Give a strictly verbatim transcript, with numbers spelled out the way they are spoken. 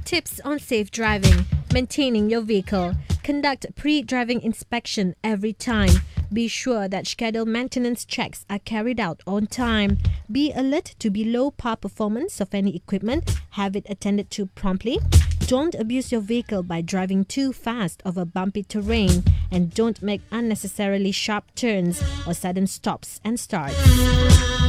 Tips on safe driving. Maintaining your vehicle. Conduct pre-driving inspection every time. Be sure that scheduled maintenance checks are carried out on time. Be alert to below par performance of any equipment. Have it attended to promptly. Don't abuse your vehicle by driving too fast over bumpy terrain. And don't make unnecessarily sharp turns or sudden stops and starts.